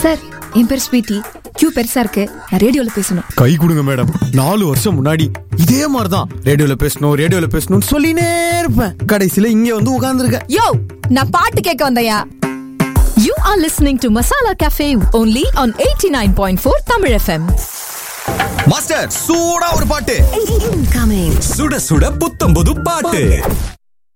Sir, என் பேர் sweetie. Q பெருசா இருக்கு, நான் ரேடியோல பேசணும். கை கொடுங்க மேடம். 4 வருஷம் முன்னாடி இதே மாதிரிதான் ரேடியோல பேசணும் சொல்லினே இருப்பேன். கடைசியில இங்க வந்து உட்கார்ந்துருக்கேன். யோ, நான் பாட்டு கேட்க வந்தயா. You are listening to Masala Cafe only on 89.4 Tamil FM. Master, சூடா ஒரு பாட்டு. Incoming. சுட சுட புத்தம் புது பாட்டு.